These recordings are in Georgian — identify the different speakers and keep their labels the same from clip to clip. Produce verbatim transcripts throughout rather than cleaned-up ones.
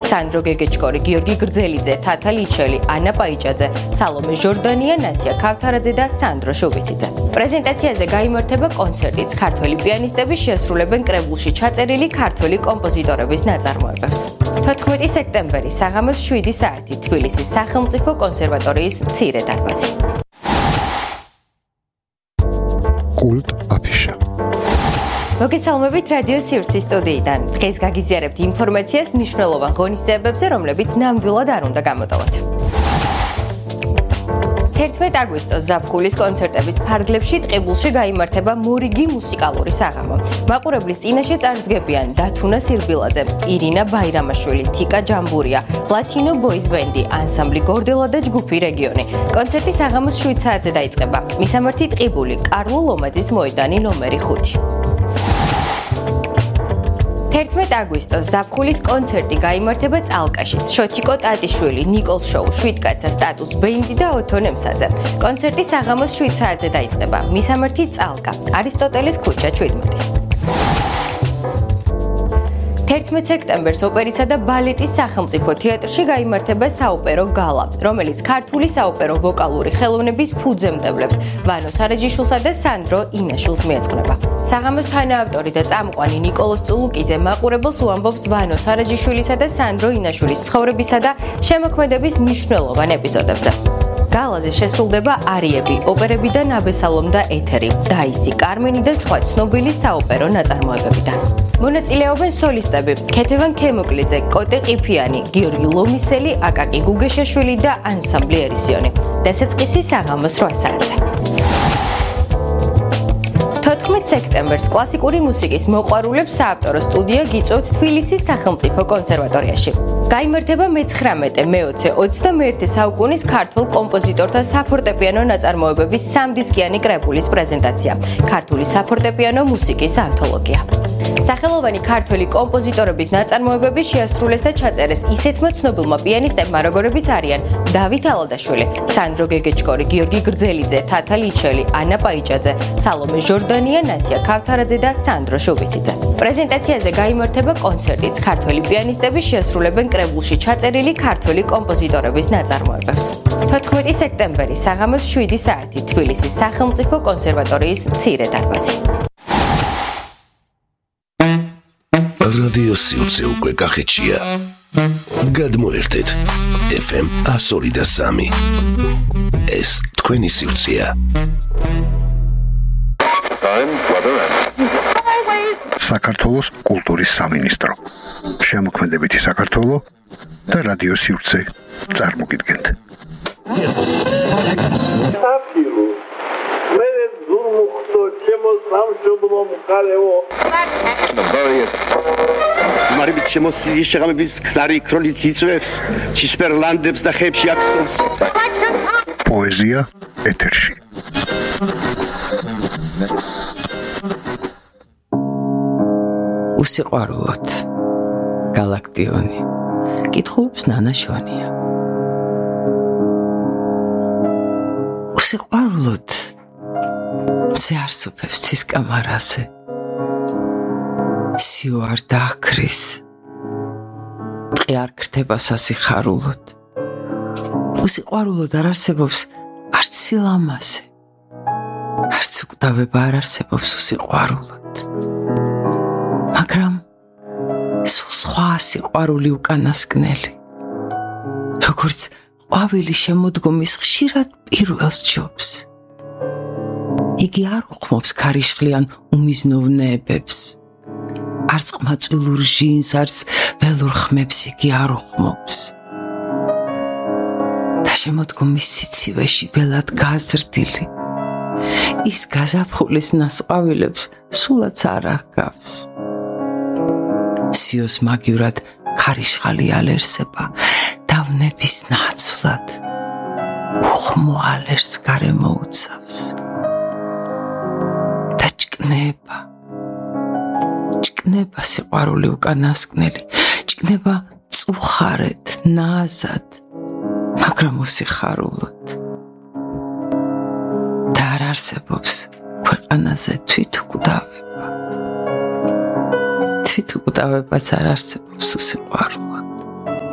Speaker 1: სანდრო გეგეჭკორი, გიორგი გრძელიძე, თათა ლიჩელი, ანა პაიჭაძე, სალომე ჟორდანია, ნათია ქავთარაძე და სანდრო შუბითიძე. პრეზენტაციაზე გაიმართება კონცერტიც. ქართველი პიანისტები შეასრულებენ კრებულში ჩაწერილი ქართველი კომპოზიტორების ნაწარმოებებს. თოთხმეტი სექტემბერი საღამოს შვიდი საათი თბილისის სახელმწიფო კონსერვატორიის მცირე დარბაზი.
Speaker 2: კულტ აფიშა.
Speaker 1: მოგესალმებით რადიო სივრცის სტუდიიდან. დღეს გაგიზიარებთ ინფორმაციას მნიშვნელოვან ღონისძიებებზე, რომლებიც ნამდვილად არ უნდა გამოტოვოთ. თერთმეტი აგვისტოს ზაფხულის კონცერტების ფარგლებში ტყიბულში გაიმართება მორიგი მუსიკალური საღამო. მაყურებლის წინაშე წარსდგებიან დათუნა სირბილაძე, ირინა ბაირამაშვილი, თიკა ჯამბურია, ლათინო ბოიზ ბენდი, ანსამბლი გორდელა და ჯგუფი რეგიონი. კონცერტი საღამოს შვიდ საათზე დაიწყება. მისამართი ტყიბული, კარლო ლომაძის მოედანი ნომერი ხუთი. თერთმეტი აგვისტოს ზაფხულის კონცერტი გაიმართება წალკაშიც. შოჩიკო ტატიშვილი, ნიკოლ შოუ, შვიდკაცა, სტატუს ბენდი და ოთონ ემსაძე. კონცერტი საღამოს შვიდ საათზე დაიწყება. მისამართი წალკა, არისტოტელის ქუჩა შვიდმეტი. თერთმეტი სექტემბერს ოპერისა და ბალეტის სახელმწიფო თეატრში გაიმართება საოპერო გალა, რომელიც ქართული საოპერო ვოკალური ხელოვნების ფუძემდებლებს ვანო სარაჯიშვილსა და სანდრო ინაშვილს მიეძღვნება. საღამოს თანაავტორი და წამყვანი ნიკოლოზ წულუკიძე მაყურებელს უამბობს ვანო სარაჯიშვილისა და სანდრო ინაშვილის ცხოვრებისა და შემოქმედების მნიშვნელოვან ეპიზოდებზე. გალაზე შესრულდება არიები, ოპერები და ნაბესალომ და ეთერი, დაისი, კარმენი და სხვა ცნობილი საოპერო ნაწარმოებებიდან. მონაწილეობენ სოლისტები ქეთევან ქემოკლიძე, კოტე ყიფიანი, გიორგი ლომისელი, აკაკი გუგეშაშვილი და ანსამბლი ერისიონი. დასაწყისი საღამოს რვა საათზე. თოთხმეტი სექტემბერს კლასიკური მუსიკის მოყვარულებს საავტორო სტუდია გიწვევთ თბილისის სახელმწიფო კონსერვატორიაში. გაიმართება მეცხრამეტე, მეოცე, ოცი და მეერთე საუკუნის ქართულ კომპოზიტორთა საფორტეპიანო ნაწარმოებების სამდისკიანი კრებულის პრეზენტაცია. ქართული საფორტეპიანო მუსიკის ანთოლოგია. სახელოვანი ქართველი კომპოზიტორების ნაწარმოებები შეასრულეს და ჩაწერეს ისეთმა ცნობილმა პიანისტებმა, როგორებიც არიან დავით ალადაშვილი, სანდრო გეგეჭკორი, გიორგი გრძელიძე, თათა ლიჩელი, ანა პაიჭაძე, სალომე ჟორდანია, ნათია ქავთარაძე და სანდრო შუბითიძე. პრეზენტაციაზე გაიმართება კონცერტიც. ქართველი პიანისტები შეასრულებენ კრებულში ჩაწერილი ქართველი კომპოზიტორების ნაწარმოებებს. თოთხმეტი სექტემბერი საღამოს შვიდი საათი თბილისის სახელმწიფო კონსერვატორიის მცირე დარბაზი.
Speaker 3: რადიო სივრცე უკვე კახეთშია. გადმოერთეთ ეფ ემ εκατო ორი და სამი. ეს თქვენი სივრცეა.
Speaker 2: საქართველოს კულტურის სამინისტრო, შემოქმედებითი საქართველო და რადიო სივრცე წარმოგიდგენთ.
Speaker 4: მარიბით შემოსილი შეღამების ქნარი ქროლით იწვევს, ცისფერლანდებს და ხეებში აქსობს.
Speaker 2: პოეზია ეთერში.
Speaker 5: უსიყვარულოდ გალაქტიონი კითხულობს ნანა შვანია. უსიყვარულოდ მზე არსუფებს ცის კამარაზე, სიوار დააქრის, ტყე არ ქრთება სასიხარულოდ. უსიყვარულოდ არ არსებობს არც სილამაზე, არც უკვდავება არ არსებობს უსიყვარულოდ. მაგრამ სულ სხვა სიყვარული უკანასკნელი, როგორც ყვავილი შემოდგომის ხშირად პირველს ჯობს. იგი არ უხმობს ქარიშხლიან უმიზნოვნეებებს, არც ყმაწვილურ ჟინს, არც ველურ ხმებს იგი არ უხმობს. და შემოდგომის სიცივეში ველად გაზრდილი, ის გაზაფხულის ნასყვავილებს სულაც არ აღგავს. სიოს მაგივრად ქარიშხალი ალერსება, დავნების ნაცვლად უხმო ალერს გარემოუცავს. და ჭკნება, ჭკნება სიყვარული უკანასკნელი, ჭკნება წუხარეთ, ნაზად, მაგრამ უსიხარულოდ. და არ არსებობს ქვეყანაზე თვითუკვდავება. თვითუკვდავებაც არ არსებობს უსიყვარულოდ.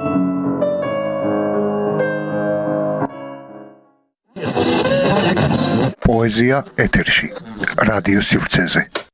Speaker 2: პოეზია ეთერში, რადიო სივრცეზე.